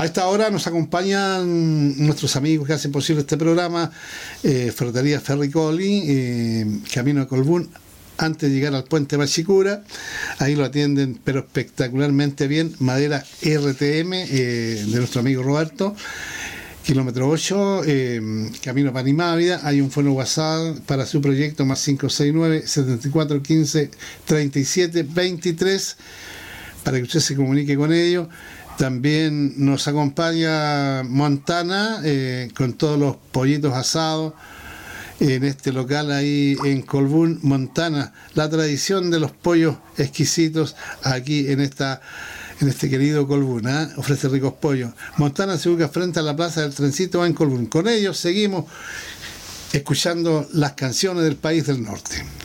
A esta hora nos acompañan nuestros amigos que hacen posible este programa, Ferretería Ferricoli, camino a Colbún, antes de llegar al puente Machicura. Ahí lo atienden pero espectacularmente bien. Madera RTM de nuestro amigo Roberto, kilómetro 8, camino para Animávida. Hay un fono WhatsApp para su proyecto, más 569-7415-3723, para que usted se comunique con ellos. También nos acompaña Montana con todos los pollitos asados en este local ahí en Colbún, Montana. La tradición de los pollos exquisitos aquí en este querido Colbún, ofrece ricos pollos. Montana se ubica frente a la Plaza del Trencito en Colbún. Con ellos seguimos escuchando las canciones del país del norte.